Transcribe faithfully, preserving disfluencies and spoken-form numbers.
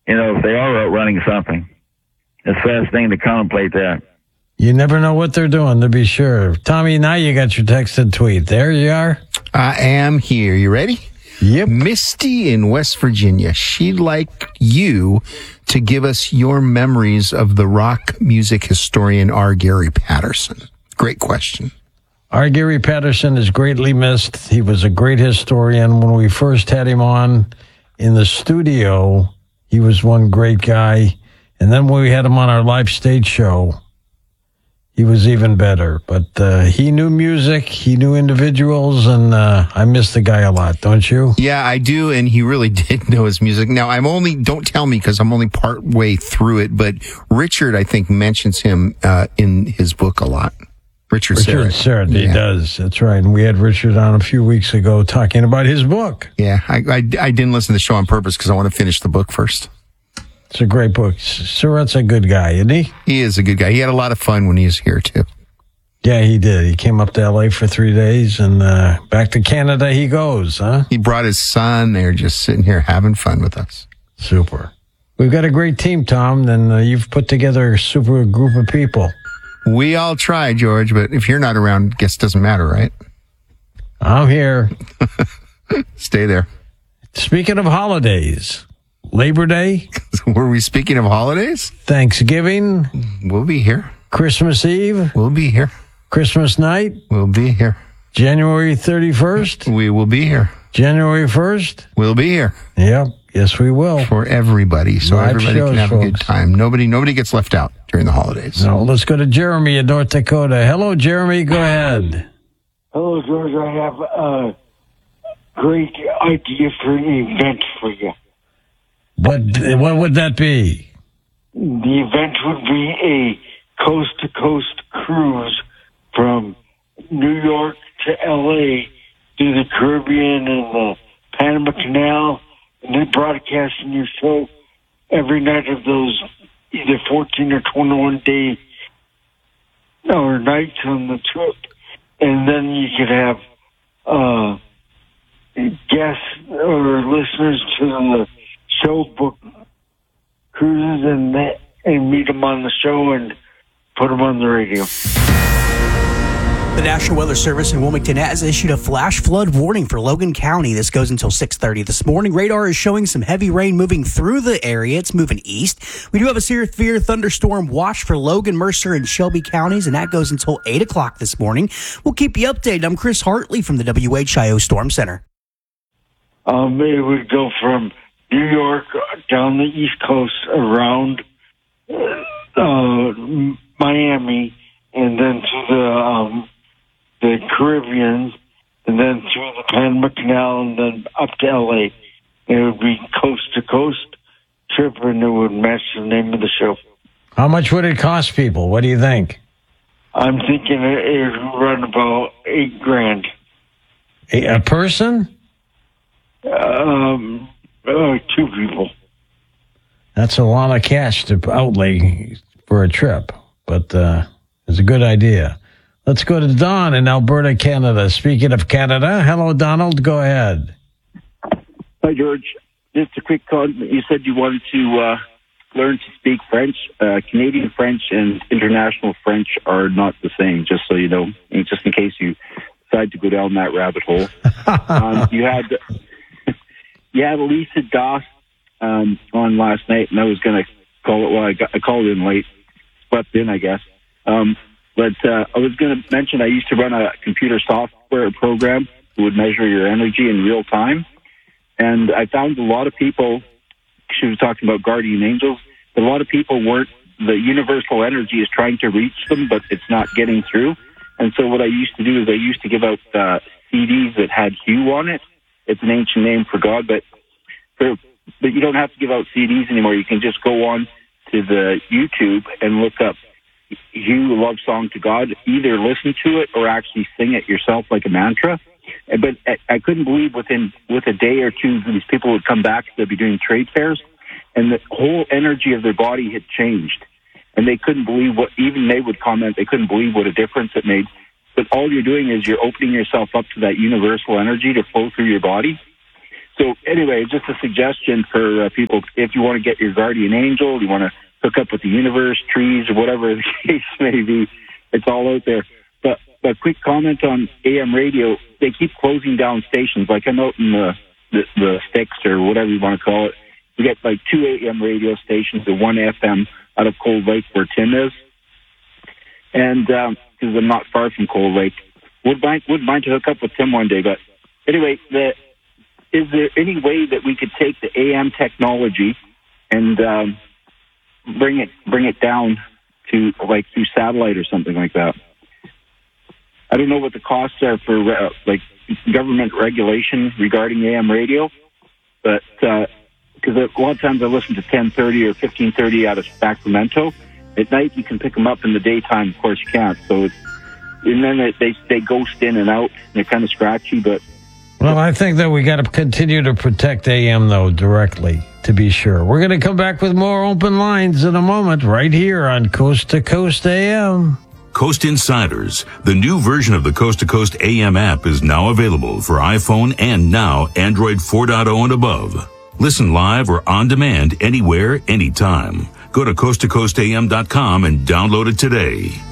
you know, if they are outrunning something. It's a fast thing to contemplate that. You never know what they're doing, to be sure. Tommy, now you got your text and tweet. There you are. I am here. You ready? Yep. Misty in West Virginia. She'd like you to give us your memories of the rock music historian R. Gary Patterson. Great question. R. Gary Patterson is greatly missed. He was a great historian. When we first had him on in the studio, he was one great guy. And then when we had him on our live stage show, he was even better. But uh, he knew music, he knew individuals, and uh, I miss the guy a lot, don't you? Yeah, I do, and he really did know his music. Now, I'm only, don't tell me because I'm only part way through it, but Richard, I think, mentions him uh, in his book a lot. Richard, Richard Serrett. Serrett, he yeah. does. That's right. And we had Richard on a few weeks ago talking about his book. Yeah, I, I, I didn't listen to the show on purpose because I want to finish the book first. It's a great book. Serrett's a good guy, isn't he? He is a good guy. He had a lot of fun when he was here, too. Yeah, he did. He came up to L A for three days, and uh, back to Canada he goes, huh? He brought his son. They're just sitting here having fun with us. Super. We've got a great team, Tom, and uh, you've put together a super group of people. We all try, George, but if you're not around, guess it doesn't matter, right? I'm here. Stay there. Speaking of holidays, Labor Day, Were we speaking of holidays? Thanksgiving, We'll be here. Christmas Eve, We'll be here. Christmas night, We'll be here. January thirty-first, We will be here. January first. We'll be here Yep, yes we will. for everybody, so Live everybody shows, can have a good folks. time. Nobody, nobody gets left out during the holidays. So let's go to Jeremy in North Dakota. Hello, Jeremy. Go ahead. Hello, George. I have a great idea for an event for you. What what would that be? The event would be a coast-to-coast cruise from New York to L A through the Caribbean and the Panama Canal, and then broadcasting your show every night of those either fourteen or twenty-one day or nights on the trip. And then you could have uh, guests or listeners to the show book cruises and and meet them on the show and put them on the radio. The National Weather Service in Wilmington has issued a flash flood warning for Logan County. This goes until six thirty this morning. Radar is showing some heavy rain moving through the area. It's moving east. We do have a severe thunderstorm watch for Logan, Mercer, and Shelby counties, and that goes until eight o'clock this morning. We'll keep you updated. I'm Chris Hartley from the W H I O Storm Center. Um, it would go from New York down the East Coast around uh, Miami and then to the um, the Caribbean and then through the Panama Canal and then up to L A. It would be coast to coast trip and it would match the name of the show. How much would it cost people? What do you think? I'm thinking it, it would run about eight grand. A, a person? Um, uh, two people. That's a lot of cash to outlay for a trip, but uh, it's a good idea. Let's go to Don in Alberta, Canada. Speaking of Canada, hello, Donald. Go ahead. Hi, George. Just a quick call. You said you wanted to uh, learn to speak French. Uh, Canadian French and international French are not the same, just so you know, and just in case you decide to go down that rabbit hole. um, you had you had Lisa Doss um, on last night, and I was going to call it. Well, I, got, I called in late, slept in, I guess. Um, but uh, I was going to mention I used to run a computer software program that would measure your energy in real time. And I found a lot of people, she was talking about guardian angels, but a lot of people weren't, the universal energy is trying to reach them, but it's not getting through. And so what I used to do is I used to give out uh, C Ds that had Hue on it. It's an ancient name for God, but for, but you don't have to give out C Ds anymore. You can just go on to the YouTube and look up Hue Love Song to God. Either listen to it or actually sing it yourself like a mantra. But I couldn't believe within with a day or two, these people would come back. They'd be doing trade fairs, and the whole energy of their body had changed. And they couldn't believe what, even they would comment, they couldn't believe what a difference it made. But all you're doing is you're opening yourself up to that universal energy to flow through your body. So anyway, just a suggestion for uh, people, if you want to get your guardian angel, you want to hook up with the universe, trees, or whatever the case may be, it's all out there. But a quick comment on A M radio, they keep closing down stations. Like I'm out in the, the, the sticks or whatever you want to call it. We get like two A M radio stations and one F M out of Cold Lake where Tim is. And because um, I'm not far from Cold Lake, would mind, would mind to hook up with Tim one day. But anyway, the... is there any way that we could take the A M technology and um, bring it bring it down to like through satellite or something like that? I don't know what the costs are for uh, like government regulation regarding A M radio, but because uh, a lot of times I listen to ten thirty or fifteen thirty out of Sacramento. At night you can pick them up. In the daytime, of course, you can't. So, it's, and then they, they they ghost in and out. And they're kind of scratchy, but. Well, I think that we got to continue to protect A M, though, directly, to be sure. We're going to come back with more open lines in a moment, right here on Coast to Coast A M. Coast Insiders, the new version of the Coast to Coast A M app, is now available for iPhone and now Android four point oh and above. Listen live or on demand anywhere, anytime. Go to coast to coast a m dot com and download it today.